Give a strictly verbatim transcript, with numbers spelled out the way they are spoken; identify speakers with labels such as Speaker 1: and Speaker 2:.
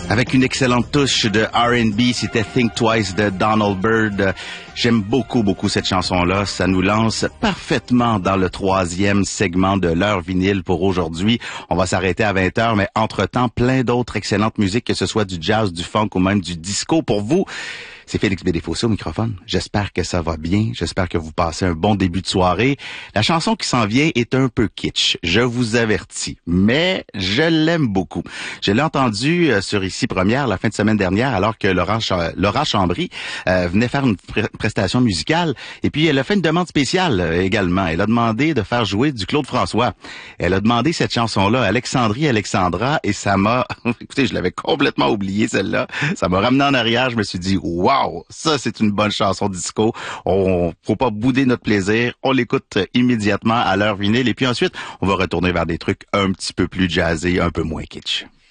Speaker 1: Avec une excellente touche de R and B, c'était Think Twice de Donald Byrd. J'aime beaucoup, beaucoup cette chanson-là. Ça nous lance parfaitement dans le troisième segment de l'heure vinyle pour aujourd'hui. On va s'arrêter à vingt heures, mais entre-temps, plein d'autres excellentes musiques, que ce soit du jazz, du funk ou même du disco pour vous. C'est Félix Bédéfossé au microphone. J'espère que ça va bien. J'espère que vous passez un bon début de soirée. La chanson qui s'en vient est un peu kitsch, je vous avertis, mais je l'aime beaucoup. Je l'ai entendue euh, sur Ici Première la fin de semaine dernière, alors que Laura, Ch- Laura Chambry euh, venait faire une pr- prestation musicale. Et puis, elle a fait une demande spéciale euh, également. Elle a demandé de faire jouer du Claude François. Elle a demandé cette chanson-là, Alexandrie Alexandra, et ça m'a... Écoutez, je l'avais complètement oublié, celle-là. Ça m'a ramené en arrière. Je me suis dit, wow, ça, c'est une bonne chanson disco. On faut pas bouder notre plaisir. On l'écoute immédiatement à l'heure vinyle. Et puis ensuite, on va retourner vers des trucs un petit peu plus jazzés, un peu moins kitsch.